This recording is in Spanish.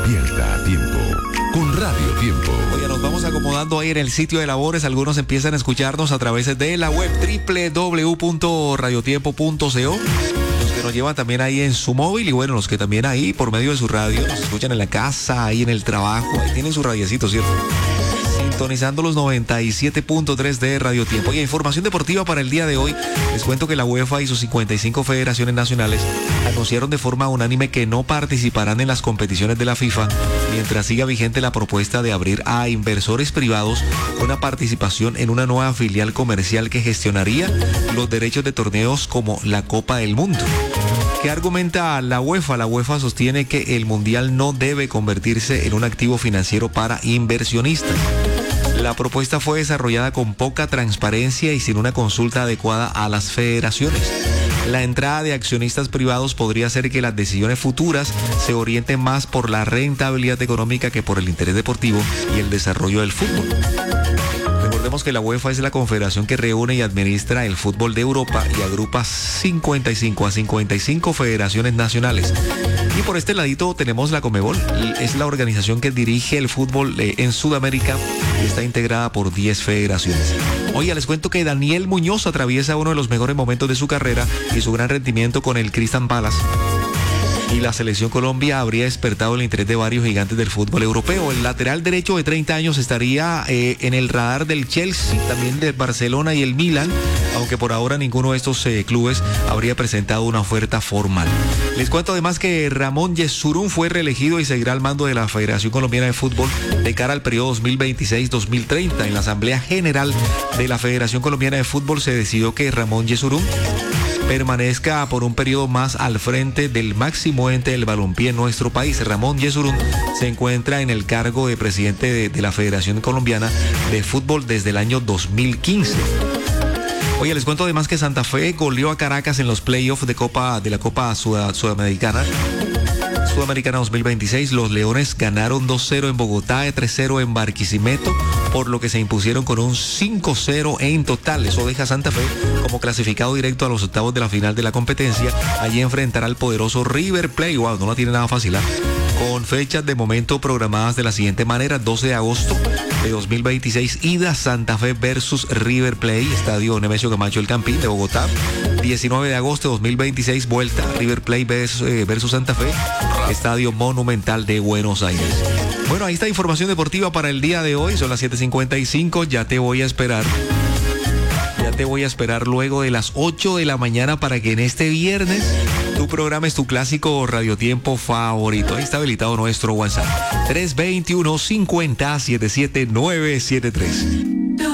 Despierta a tiempo con Radio Tiempo. Oye, nos vamos acomodando ahí en el sitio de labores. Algunos empiezan a escucharnos a través de la web www.radiotiempo.co. Los que nos llevan también ahí en su móvil y bueno, los que también ahí por medio de su radio nos escuchan en la casa, ahí en el trabajo. Ahí tienen su radiecito, ¿cierto? Sintonizando los 97.3 de Radio Tiempo. Y información deportiva para el día de hoy. Les cuento que la UEFA y sus 55 federaciones nacionales anunciaron de forma unánime que no participarán en las competiciones de la FIFA mientras siga vigente la propuesta de abrir a inversores privados una participación en una nueva filial comercial que gestionaría los derechos de torneos como la Copa del Mundo. ¿Qué argumenta la UEFA? La UEFA sostiene que el Mundial no debe convertirse en un activo financiero para inversionistas. La propuesta fue desarrollada con poca transparencia y sin una consulta adecuada a las federaciones. La entrada de accionistas privados podría hacer que las decisiones futuras se orienten más por la rentabilidad económica que por el interés deportivo y el desarrollo del fútbol. Recordemos que la UEFA es la confederación que reúne y administra el fútbol de Europa y agrupa 55 federaciones nacionales. Y por este ladito tenemos la Conmebol, es la organización que dirige el fútbol en Sudamérica y está integrada por 10 federaciones. Oye, les cuento que Daniel Muñoz atraviesa uno de los mejores momentos de su carrera y su gran rendimiento con el Crystal Palace. Y la selección Colombia habría despertado el interés de varios gigantes del fútbol europeo. El lateral derecho de 30 años estaría en el radar del Chelsea, también del Barcelona y el Milan, aunque por ahora ninguno de estos clubes habría presentado una oferta formal. Les cuento además que Ramón Yesurún fue reelegido y seguirá al mando de la Federación Colombiana de Fútbol de cara al periodo 2026-2030. En la Asamblea General de la Federación Colombiana de Fútbol se decidió que Ramón Yesurún permanezca por un periodo más al frente del máximo ente del balompié en nuestro país. Ramón Yesurún se encuentra en el cargo de presidente de la Federación Colombiana de Fútbol desde el año 2015. Oye, les cuento además que Santa Fe goleó a Caracas en los playoffs de la Copa Sudamericana 2026. Los Leones ganaron 2-0 en Bogotá, 3-0 en Barquisimeto, por lo que se impusieron con un 5-0 en total. Eso deja a Santa Fe como clasificado directo a los octavos de la final de la competencia. Allí enfrentará al poderoso River Plate. Wow, no la tiene nada fácil, ¿eh? Con fechas de momento programadas de la siguiente manera: 12 de agosto de 2026, ida Santa Fe versus River Plate, Estadio Nemesio Camacho El Campín de Bogotá. 19 de agosto de 2026, vuelta River Plate versus Santa Fe, Estadio Monumental de Buenos Aires. Bueno, ahí está información deportiva para el día de hoy. Son las 7:55. Ya te voy a esperar luego de las 8 de la mañana para que en este viernes tu programa es tu clásico radiotiempo favorito. Ahí está habilitado nuestro WhatsApp 321-50-77973.